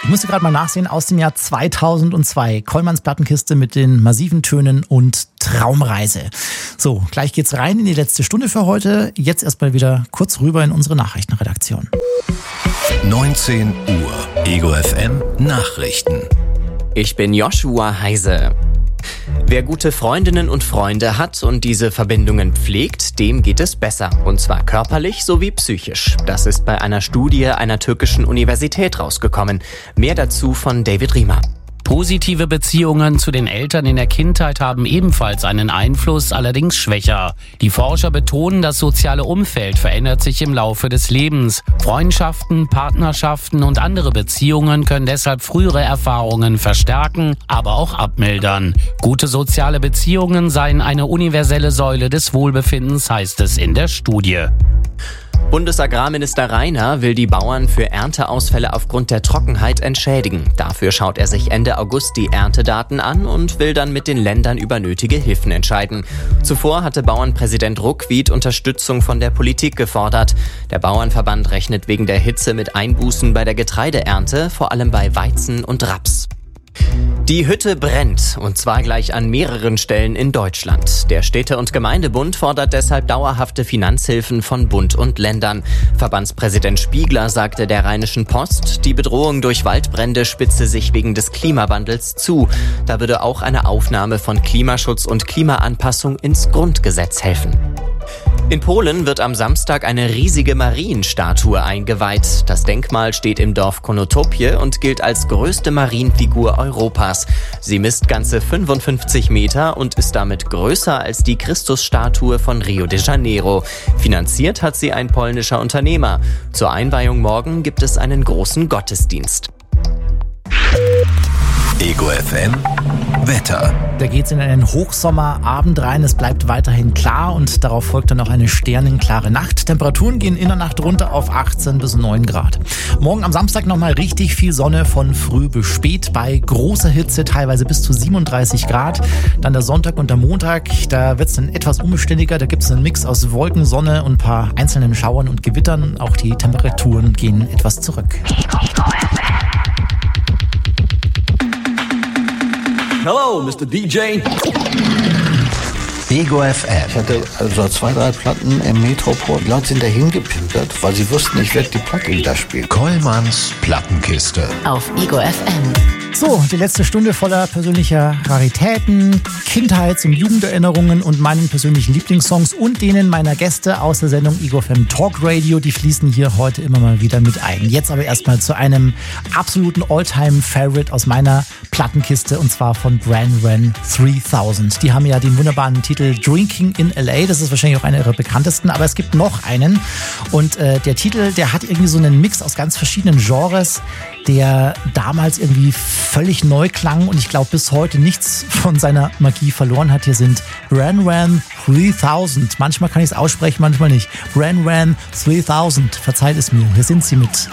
musste gerade mal nachsehen, aus dem Jahr 2002. Kollmanns Plattenkiste mit den massiven Tönen und Traumreise. So, gleich geht's rein in die letzte Stunde für heute. Jetzt erstmal wieder kurz rüber in unsere Nachrichtenredaktion. 19 Uhr, Ego FM Nachrichten. Ich bin Joshua Heise. Wer gute Freundinnen und Freunde hat und diese Verbindungen pflegt, dem geht es besser. Und zwar körperlich sowie psychisch. Das ist bei einer Studie einer türkischen Universität rausgekommen. Mehr dazu von David Riemer. Positive Beziehungen zu den Eltern in der Kindheit haben ebenfalls einen Einfluss, allerdings schwächer. Die Forscher betonen, das soziale Umfeld verändert sich im Laufe des Lebens. Freundschaften, Partnerschaften und andere Beziehungen können deshalb frühere Erfahrungen verstärken, aber auch abmildern. Gute soziale Beziehungen seien eine universelle Säule des Wohlbefindens, heißt es in der Studie. Bundesagrarminister Rainer will die Bauern für Ernteausfälle aufgrund der Trockenheit entschädigen. Dafür schaut er sich Ende August die Erntedaten an und will dann mit den Ländern über nötige Hilfen entscheiden. Zuvor hatte Bauernpräsident Ruckwied Unterstützung von der Politik gefordert. Der Bauernverband rechnet wegen der Hitze mit Einbußen bei der Getreideernte, vor allem bei Weizen und Raps. Die Hütte brennt, und zwar gleich an mehreren Stellen in Deutschland. Der Städte- und Gemeindebund fordert deshalb dauerhafte Finanzhilfen von Bund und Ländern. Verbandspräsident Spiegler sagte der Rheinischen Post, die Bedrohung durch Waldbrände spitze sich wegen des Klimawandels zu. Da würde auch eine Aufnahme von Klimaschutz und Klimaanpassung ins Grundgesetz helfen. In Polen wird am Samstag eine riesige Marienstatue eingeweiht. Das Denkmal steht im Dorf Konotopie und gilt als größte Marienfigur Europas. Sie misst ganze 55 Meter und ist damit größer als die Christusstatue von Rio de Janeiro. Finanziert hat sie ein polnischer Unternehmer. Zur Einweihung morgen gibt es einen großen Gottesdienst. Ego FM Wetter. Da geht's in einen Hochsommerabend rein. Es bleibt weiterhin klar und darauf folgt dann noch eine sternenklare Nacht. Temperaturen gehen in der Nacht runter auf 18 bis 9 Grad. Morgen am Samstag nochmal richtig viel Sonne von früh bis spät bei großer Hitze, teilweise bis zu 37 Grad. Dann der Sonntag und der Montag, da wird's dann etwas unbeständiger. Da gibt's einen Mix aus Wolken, Sonne und ein paar einzelnen Schauern und Gewittern. Auch die Temperaturen gehen etwas zurück. Hello, Mr. DJ. Ego FM. Ich hatte also 2, 3 Platten im Metropol. Die Leute sind dahin gepilgert, weil sie wussten, ich werde die Platte wieder spielen. Kollmanns Plattenkiste. Auf Ego FM. So, die letzte Stunde voller persönlicher Raritäten, Kindheits- und Jugenderinnerungen und meinen persönlichen Lieblingssongs und denen meiner Gäste aus der Sendung Ego FM Talk Radio. Die fließen hier heute immer mal wieder mit ein. Jetzt aber erstmal zu einem absoluten All-Time-Favorite aus meiner Plattenkiste und zwar von Bran Ran 3000. Die haben ja den wunderbaren Titel Drinking in LA. Das ist wahrscheinlich auch einer ihrer bekanntesten, aber es gibt noch einen und der Titel, der hat irgendwie so einen Mix aus ganz verschiedenen Genres, der damals irgendwie völlig neu klang und ich glaube bis heute nichts von seiner Magie verloren hat. Hier sind Bran Ran 3000. Manchmal kann ich es aussprechen, manchmal nicht. Bran Ran 3000. Verzeiht es mir. Hier sind sie mit